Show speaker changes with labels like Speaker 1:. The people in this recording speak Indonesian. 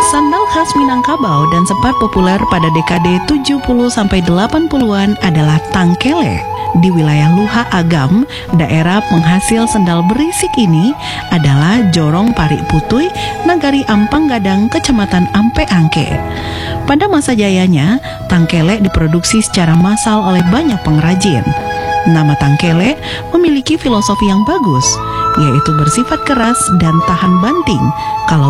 Speaker 1: Sandal khas Minangkabau dan sempat populer pada dekade 70-80-an adalah tangkele. Di wilayah Luha Agam, daerah penghasil sendal berisik ini adalah Jorong Parik Putui, Nagari Ampang Gadang, Kecamatan Ampe Angke. Pada masa jayanya, tangkele diproduksi secara massal oleh banyak pengrajin. Nama tangkele memiliki filosofi yang bagus, yaitu bersifat keras dan tahan banting kalau